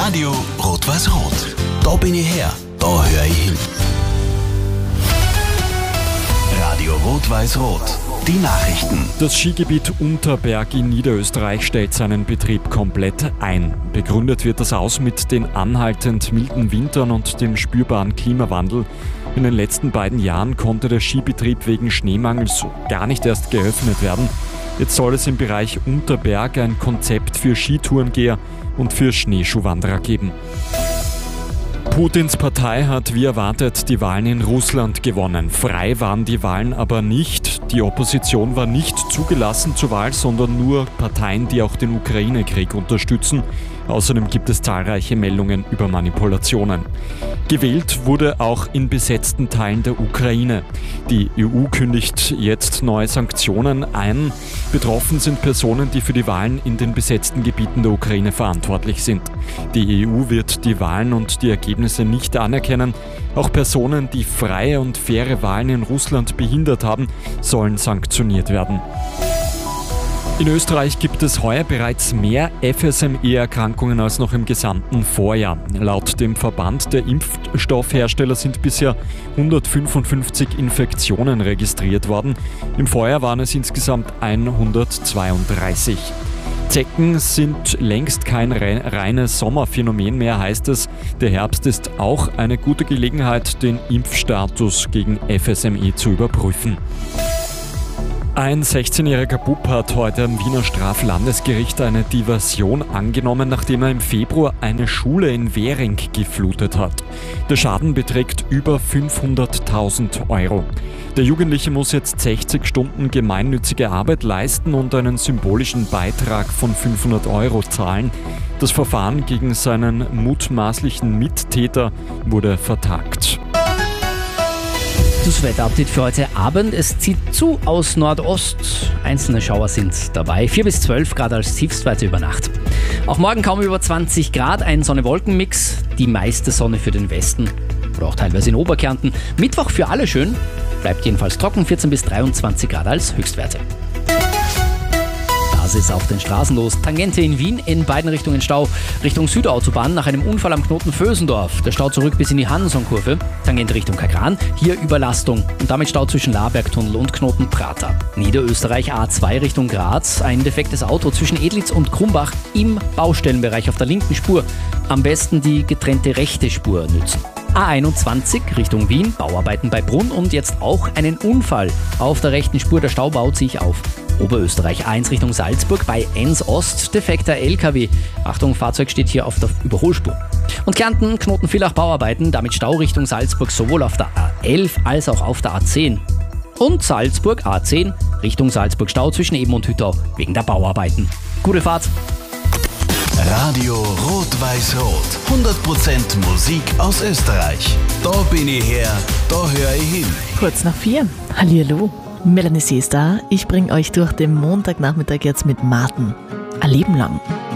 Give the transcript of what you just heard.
Radio Rot-Weiß-Rot. Da bin ich her, da höre ich hin. Radio Rot-Weiß-Rot. Die Nachrichten. Das Skigebiet Unterberg in Niederösterreich stellt seinen Betrieb komplett ein. Begründet wird das aus mit den anhaltend milden Wintern und dem spürbaren Klimawandel. In den letzten beiden Jahren konnte der Skibetrieb wegen Schneemangels gar nicht erst geöffnet werden. Jetzt soll es im Bereich Unterberg ein Konzept für Skitourengeher und für Schneeschuhwanderer geben. Putins Partei hat wie erwartet die Wahlen in Russland gewonnen. Frei waren die Wahlen aber nicht. Die Opposition war nicht zugelassen zur Wahl, sondern nur Parteien, die auch den Ukraine-Krieg unterstützen. Außerdem gibt es zahlreiche Meldungen über Manipulationen. Gewählt wurde auch in besetzten Teilen der Ukraine. Die EU kündigt jetzt neue Sanktionen ein. Betroffen sind Personen, die für die Wahlen in den besetzten Gebieten der Ukraine verantwortlich sind. Die EU wird die Wahlen und die Ergebnisse nicht anerkennen. Auch Personen, die freie und faire Wahlen in Russland behindert haben, sollen sanktioniert werden. In Österreich gibt es heuer bereits mehr FSME-Erkrankungen als noch im gesamten Vorjahr. Laut dem Verband der Impfstoffhersteller sind bisher 155 Infektionen registriert worden. Im Vorjahr waren es insgesamt 132. Zecken sind längst kein reines Sommerphänomen mehr, heißt es. Der Herbst ist auch eine gute Gelegenheit, den Impfstatus gegen FSME zu überprüfen. Ein 16-jähriger Bub hat heute am Wiener Straflandesgericht eine Diversion angenommen, nachdem er im Februar eine Schule in Währing geflutet hat. Der Schaden beträgt über 500.000 Euro. Der Jugendliche muss jetzt 60 Stunden gemeinnützige Arbeit leisten und einen symbolischen Beitrag von 500 Euro zahlen. Das Verfahren gegen seinen mutmaßlichen Mittäter wurde vertagt. Das Wetterupdate für heute Abend. Es zieht zu aus Nordost. Einzelne Schauer sind dabei. 4 bis 12 Grad als Tiefstwerte über Nacht. Auch morgen kaum über 20 Grad. Ein Sonne-Wolken-Mix. Die meiste Sonne für den Westen. Oder auch teilweise in Oberkärnten. Mittwoch für alle schön. Bleibt jedenfalls trocken. 14 bis 23 Grad als Höchstwerte. Das ist auf den Straßen los. Tangente in Wien, in beiden Richtungen Stau. Richtung Südautobahn nach einem Unfall am Knoten Vösendorf. Der Stau zurück bis in die Hansonkurve. Tangente Richtung Kagran. Hier Überlastung und damit Stau zwischen Labergtunnel und Knoten Prater. Niederösterreich A2 Richtung Graz. Ein defektes Auto zwischen Edlitz und Krumbach im Baustellenbereich auf der linken Spur. Am besten die getrennte rechte Spur nützen. A21 Richtung Wien, Bauarbeiten bei Brunn und jetzt auch einen Unfall auf der rechten Spur. Der Stau baut sich auf. Oberösterreich A1 Richtung Salzburg bei Enns Ost, defekter LKW. Achtung, Fahrzeug steht hier auf der Überholspur. Und Kärnten, Knotenvillach Bauarbeiten, damit Stau Richtung Salzburg sowohl auf der A11 als auch auf der A10. Und Salzburg A10 Richtung Salzburg Stau zwischen Eben und Hüttau wegen der Bauarbeiten. Gute Fahrt! Radio Rot-Weiß-Rot. 100% Musik aus Österreich. Da bin ich her, da höre ich hin. Kurz nach 4. Hallihallo. Melanie C. ist da. Ich bringe euch durch den Montagnachmittag jetzt mit Martin. Ein Leben lang.